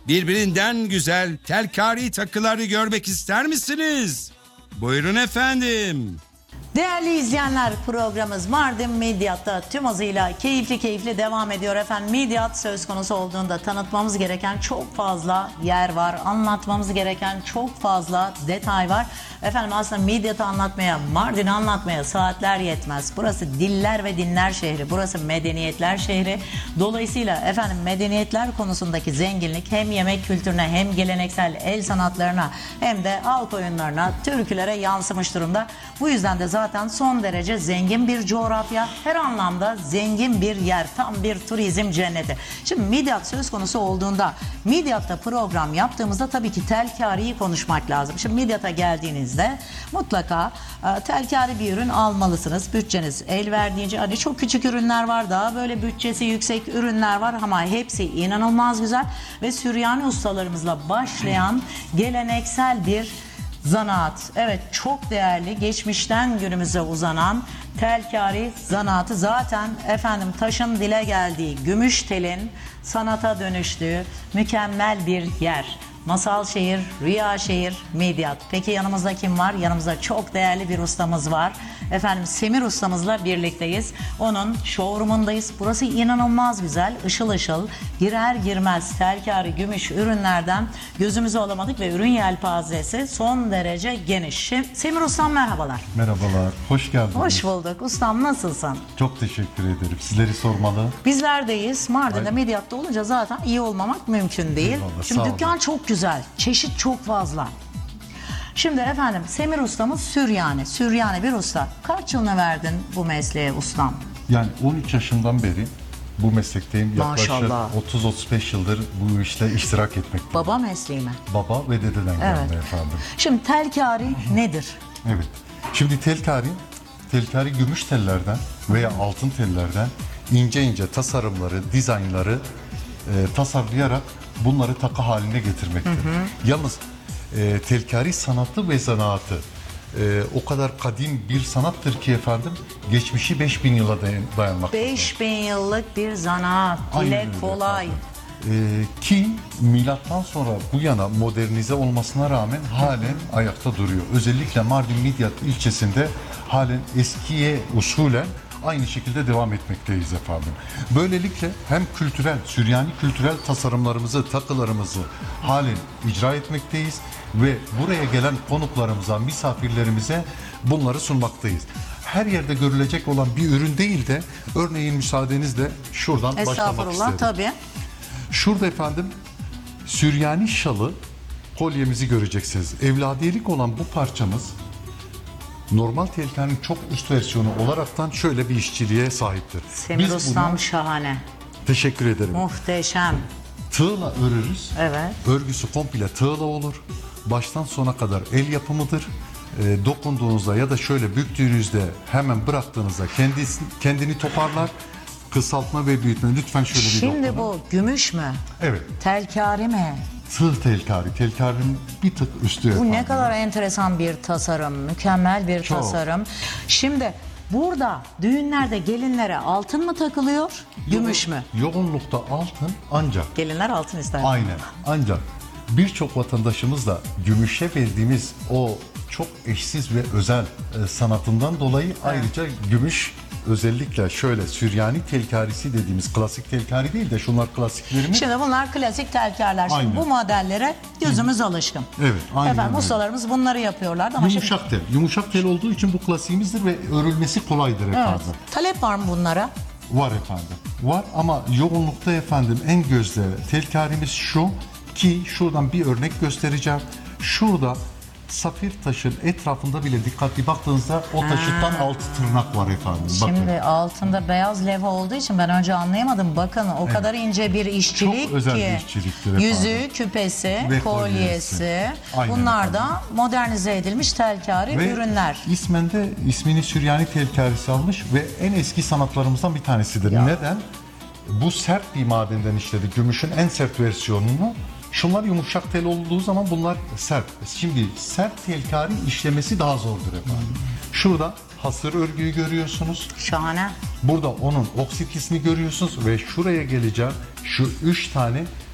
birbirinden güzel telkari takıları görmek ister misiniz? Buyurun efendim. Değerli izleyenler, programımız Mardin Midyat'ta tüm hızıyla keyifli devam ediyor efendim. Midyat söz konusu olduğunda tanıtmamız gereken çok fazla yer var. Anlatmamız gereken çok fazla detay var. Efendim aslında Midyat'ı anlatmaya, Mardin'i anlatmaya saatler yetmez. Burası diller ve dinler şehri. Burası medeniyetler şehri. Dolayısıyla efendim medeniyetler konusundaki zenginlik hem yemek kültürüne hem geleneksel el sanatlarına hem de halk oyunlarına, türkülere yansımış durumda. Bu yüzden de zaten son derece zengin bir coğrafya, her anlamda zengin bir yer, tam bir turizm cenneti. Şimdi Midyat söz konusu olduğunda, Midyat'ta program yaptığımızda tabii ki telkariyi konuşmak lazım. Şimdi Midyat'a geldiğinizde mutlaka telkari bir ürün almalısınız. Bütçeniz el verdiğince, hani çok küçük ürünler var, daha böyle bütçesi yüksek ürünler var ama hepsi inanılmaz güzel ve Süryani ustalarımızla başlayan geleneksel bir zanaat. Evet, çok değerli, geçmişten günümüze uzanan telkari zanaatı. Zaten efendim taşın dile geldiği, gümüş telin sanata dönüştüğü mükemmel bir yer. Masal şehir, rüya şehir, Midyat. Peki yanımızda kim var? Yanımızda çok değerli bir ustamız var. Efendim Semir ustamızla birlikteyiz. Onun showroomundayız. Burası inanılmaz güzel, ışıl ışıl. Girer girmez telkari gümüş ürünlerden gözümüzü alamadık ve ürün yelpazesi son derece geniş. Semir ustam merhabalar. Merhabalar, hoş geldiniz. Hoş bulduk. Ustam nasılsın? Çok teşekkür ederim. Sizleri sormalı. Bizlerdeyiz. Mardin'de, Midyat'ta olunca zaten iyi olmamak mümkün değil. Eyvallah, Şimdi sağ dükkan olun. çok güzel. Çeşit çok fazla. Şimdi efendim Semir ustamız Süryani bir usta. Kaç yılını verdin bu mesleğe ustam? Yani 13 yaşından beri bu meslekteyim. Maşallah. Yaklaşık 30-35 yıldır bu işte iştirak etmekteyim. Baba mesleği mi? Baba ve dededen gelme efendim. Şimdi telkari nedir? Evet. Şimdi telkari gümüş tellerden veya altın tellerden ince tasarımları, dizaynları tasarlayarak bunları takı haline getirmektir. Yalnız telkari sanatı ve zanaatı o kadar kadim bir sanattır ki efendim, geçmişi 5000 yıla dayanmaktadır. 5000 yıllık bir zanaat. Aynen Dile öyle kolay. ki milattan sonra bu yana modernize olmasına rağmen halen ayakta duruyor. Özellikle Mardin Midyat ilçesinde halen eskiye usulen aynı şekilde devam etmekteyiz efendim. Böylelikle hem Süryani kültürel tasarımlarımızı, takılarımızı halen icra etmekteyiz ve buraya gelen konuklarımıza, misafirlerimize bunları sunmaktayız. Her yerde görülecek olan bir ürün değil de, örneğin müsaadenizle şuradan başlamak Estağfurullah, isterim. tabii. Şurada efendim Süryani şalı kolyemizi göreceksiniz. Evladiyelik olan bu parçamız normal telkarinin çok üst versiyonu olaraktan şöyle bir işçiliğe sahiptir. Semir ustam şahane. Teşekkür ederim. Muhteşem. Tığla örürüz. Evet. Örgüsü komple tığla olur. Baştan sona kadar el yapımıdır. Dokunduğunuzda ya da şöyle büktüğünüzde, hemen bıraktığınızda kendini toparlar. Kısaltma ve büyütme. Lütfen şöyle bir Şimdi dokunun. bu gümüş mü? Evet. Telkari mi? Tığ telkari. Telkarinin bir tık üstü Bu efendim. ne kadar enteresan bir tasarım, mükemmel bir Çok. tasarım. Şimdi burada düğünlerde gelinlere altın mı takılıyor, gümüş mü? Yoğunlukta altın, ancak Gelinler altın ister. aynen, ancak birçok vatandaşımız da gümüşe verdiğimiz o çok eşsiz ve özel sanatından dolayı ayrıca gümüş, özellikle şöyle Süryani telkarisi dediğimiz klasik telkari değil de şunlar klasiklerimiz. Şimdi bunlar klasik telkarlar. Şimdi Aynen. bu modellere gözümüz alışkın. Evet, aynen Efendim öyle. ustalarımız bunları yapıyorlardı ama şimdi... Yumuşak tel. Yumuşak tel olduğu için bu klasiğimizdir ve örülmesi kolaydır efendim. Evet. Talep var mı bunlara? Var efendim. Var ama yoğunlukta efendim en gözde telkarimiz şu ki şuradan bir örnek göstereceğim. Şurada safir taşın etrafında bile dikkatli baktığınızda o taşıttan 6 tırnak var efendim. Şimdi Bakın. altında beyaz levha olduğu için ben önce anlayamadım. Bakın o kadar ince bir işçilik Çok özel ki. bir işçiliktir efendim. Yüzüğü, küpesi, Ve kolyesi. Aynen Bunlar efendim. da modernize edilmiş telkari Ve ürünler. ismini Süryani telkarisi almış ve en eski sanatlarımızdan bir tanesidir. Ya. Neden? Bu sert bir madenden işledik. Gümüşün en sert versiyonunu. Şunlar yumuşak tel olduğu zaman bunlar sert. Şimdi sert telkari işlemesi daha zordur efendim. Şurada hasır örgüyü görüyorsunuz. Şahane. Burada onun oksit ismi görüyorsunuz ve şuraya geleceğim. Şu 3 tane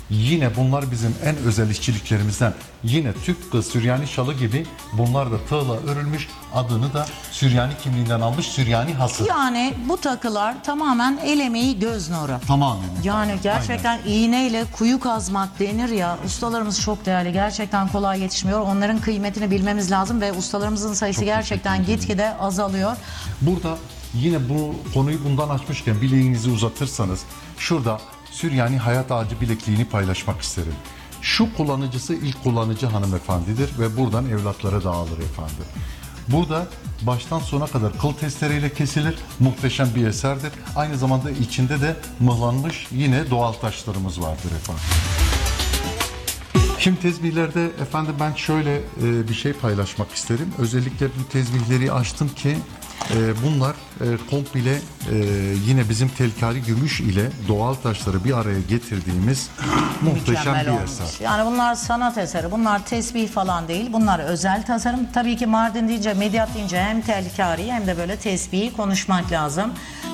Yine bunlar bizim en özel işçiliklerimizden. Yine Tükkı, Süryani şalı gibi bunlar da tığla örülmüş. Adını da Süryani kimliğinden almış, Süryani hası. Yani bu takılar tamamen el emeği, göz nuru. Tamamen. Yani gerçekten iğneyle kuyu kazmak denir ya. Ustalarımız çok değerli. Gerçekten kolay yetişmiyor. Onların kıymetini bilmemiz lazım ve ustalarımızın sayısı Çok gerçekten teşekkür ederim. gitgide azalıyor. Burada yine bu konuyu bundan açmışken bileğinizi uzatırsanız şurada Süryani hayat ağacı bilekliğini paylaşmak isterim. Şu kullanıcısı ilk kullanıcı hanımefendidir ve buradan evlatlara dağılır efendim. Burada baştan sona kadar kıl testereyle kesilir. Muhteşem bir eserdir. Aynı zamanda içinde de mıhlanmış yine doğal taşlarımız vardır efendim. Şimdi tezbihlerde efendim ben şöyle bir şey paylaşmak isterim. Özellikle bu tezbihleri açtım ki bunlar komple yine bizim telkari gümüş ile doğal taşları bir araya getirdiğimiz muhteşem Mükemmel bir olmuş. eser. Yani bunlar sanat eseri. Bunlar tesbih falan değil. Bunlar özel tasarım. Tabii ki Mardin deyince, Midyat deyince hem telkari hem de böyle tesbihi konuşmak lazım.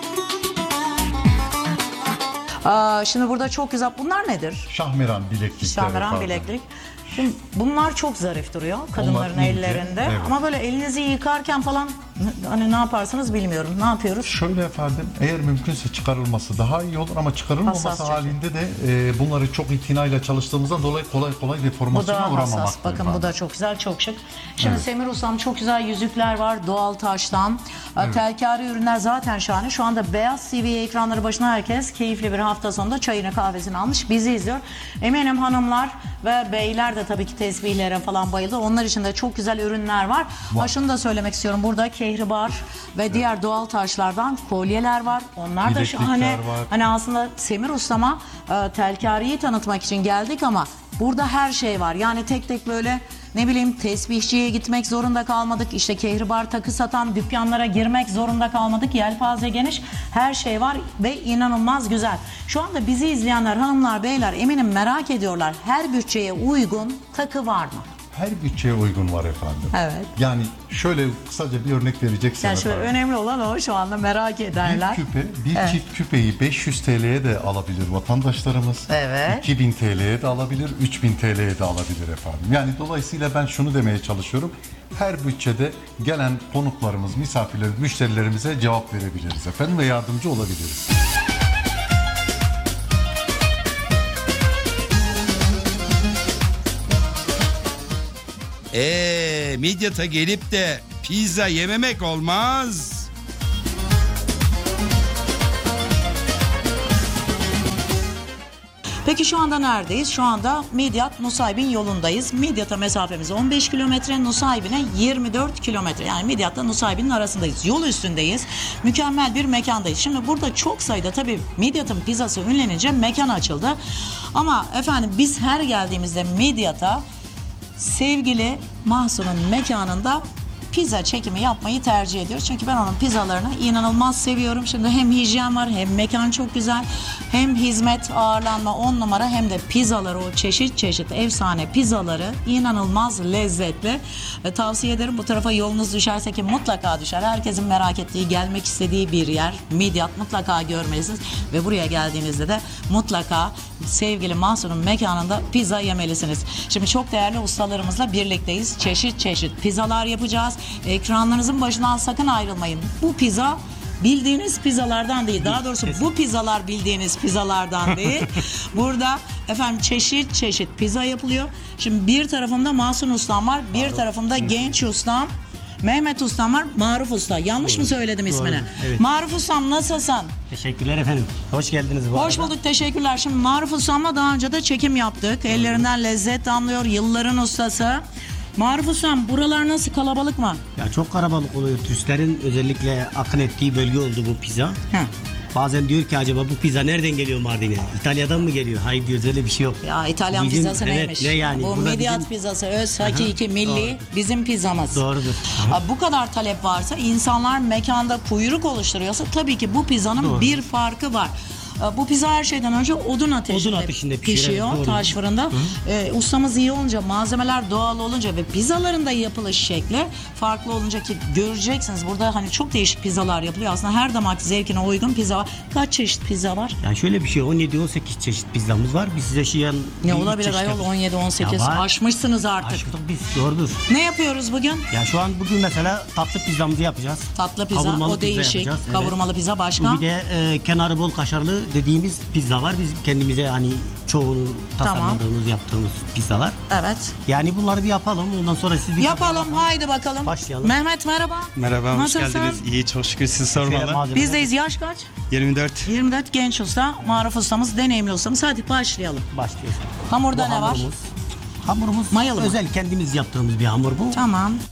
Şimdi burada çok güzel. Bunlar nedir? Şahmeran bileklikler Şahmeran efendim. bileklik. Şimdi bunlar çok zarif duruyor kadınların ince, ellerinde. evet. Ama böyle elinizi yıkarken falan hani ne yaparsınız bilmiyorum. Ne yapıyoruz? Şöyle efendim, eğer mümkünse çıkarılması daha iyi olur ama çıkarılmaması Hassas çünkü. halinde de bunları çok itinayla çalıştığımızdan dolayı kolay kolay Bu deformasyona da uğramamaktadır. hassas. Bakın efendim. bu da çok güzel, çok şık. Şimdi Evet. Semir Ustam çok güzel yüzükler var doğal taştan. Telkari ürünler zaten şahane. Şu anda Beyaz TV ekranları başına herkes keyifli bir hafta sonunda çayını kahvesini almış bizi izliyor. Eminim hanımlar ve beyler de tabii ki tesbihlere falan bayıldı. Onlar için de çok güzel ürünler var. Ha, şunu da söylemek istiyorum. Burada kehribar ve diğer doğal taşlardan kolyeler var. Onlar da Bileklikler şahane. var. Hani aslında Semir Ustam'a telkariyi tanıtmak için geldik ama burada her şey var. Yani tek tek böyle ne bileyim tesbihçiye gitmek zorunda kalmadık. İşte kehribar takı satan dükkanlara girmek zorunda kalmadık. Yelpaze geniş, her şey var ve inanılmaz güzel. Şu anda bizi izleyenler, hanımlar, beyler eminim merak ediyorlar. Her bütçeye uygun takı var mı? Her bütçeye uygun var efendim. Evet. Yani şöyle kısaca bir örnek vereceksem Yani şöyle efendim. önemli olan o, şu anda merak ederler. Bir çift küpeyi 500 TL'ye de alabilir vatandaşlarımız. Evet. 2000 TL'ye de alabilir, 3000 TL'ye de alabilir efendim. Yani dolayısıyla ben şunu demeye çalışıyorum. Her bütçede gelen konuklarımız, misafirlerimiz, müşterilerimize cevap verebiliriz efendim ve yardımcı olabiliriz. Midyat'a gelip de pizza yememek olmaz. Peki şu anda neredeyiz? Şu anda Midyat Nusaybin yolundayız. Midyat'a mesafemiz 15 kilometre, Nusaybin'e 24 kilometre. Yani Midyat'la Nusaybin'in arasındayız. Yol üstündeyiz. Mükemmel bir mekandayız. Şimdi burada çok sayıda tabii Midyat'ın pizzası ünlenince mekan açıldı. Ama efendim biz her geldiğimizde Midyat'a sevgili Mahsun'un mekanında pizza çekimi yapmayı tercih ediyoruz. Çünkü ben onun pizzalarını inanılmaz seviyorum. Şimdi hem hijyen var, hem mekan çok güzel, hem hizmet, ağırlanma 10 numara, hem de pizzaları, o çeşit çeşit efsane pizzaları inanılmaz lezzetli. Ve tavsiye ederim, bu tarafa yolunuz düşerse ki mutlaka düşer. Herkesin merak ettiği, gelmek istediği bir yer. Midyat mutlaka görmelisiniz. Ve buraya geldiğinizde de mutlaka sevgili Mahsun'un mekanında pizza yemelisiniz. Şimdi çok değerli ustalarımızla birlikteyiz. Çeşit çeşit pizzalar yapacağız. Ekranlarınızın başından sakın ayrılmayın. Bu pizza bildiğiniz pizzalardan değil. Daha doğrusu bu pizzalar bildiğiniz pizzalardan değil. Burada efendim çeşit çeşit pizza yapılıyor. Şimdi bir tarafımda Mahsun Ustam var. Bir tarafımda genç ustam Mehmet Ustam var. Maruf Usta. Yanlış mı söyledim ismini? Evet. Maruf Ustam nasılsın? Teşekkürler efendim. Hoş geldiniz bu Hoş arada. bulduk, teşekkürler. Şimdi Maruf Ustam'la daha önce de çekim yaptık. Ellerinden lezzet damlıyor. Yılların ustası. Maruf Ustam, buralar nasıl, kalabalık mı? Ya çok kalabalık oluyor. Turistlerin özellikle akın ettiği bölge oldu bu pizza. Heh. Bazen diyor ki acaba bu pizza nereden geliyor Mardin'e? İtalya'dan mı geliyor? Hayır diyoruz, öyle bir şey yok. Ya İtalyan Bizim- pizzası evet, neymiş? ne yani? Bu Burada Midyat bizim- pizzası öz hakiki milli doğru. bizim pizzamız. Doğrudur. Ha, bu kadar talep varsa, insanlar mekanda kuyruk oluşturuyorsa tabii ki bu pizzanın Doğru. bir farkı var. Bu pizza her şeyden önce odun ateşinde, Odun ateşinde pişiyor, evet, doğru. taş fırında. Ustamız iyi olunca, malzemeler doğal olunca ve pizzaların da yapılış şekli farklı olunca ki göreceksiniz burada hani çok değişik pizzalar yapılıyor. Aslında her damak zevkine uygun pizza var. Kaç çeşit pizza var? Yani şöyle bir şey 17-18 çeşit pizzamız var. Biz size şey Ne olabilir ayol 17-18 aşmışsınız artık. Aşkıdık biz doğrudur. Ne yapıyoruz bugün? Ya şu an bugün mesela tatlı pizzamızı yapacağız. Tatlı pizza, Kavurmalı o değişik. yapacağız, evet. Kavurmalı pizza başka? Bir de kenarı bol kaşarlı dediğimiz pizza var. Biz kendimize hani çoğunu tasarladığımız, yaptığımız pizzalar. Evet. Yani bunları bir yapalım. Ondan sonra siz bir Yapalım, haydi bakalım. Başlayalım. Mehmet merhaba. Merhaba, hoş Nasılsın? geldiniz. İyi, çok şükür sizi Şöyle sormalı. malzemeler- Bizdeyiz, yaş kaç? 24. 24 genç usta, maruf ustamız, deneyimli ustamız. Hadi başlayalım. Başlıyoruz. Hamurda Bu ne var? Hamurumuz Mayalı mı? özel kendimiz yaptığımız bir hamur bu. Tamam.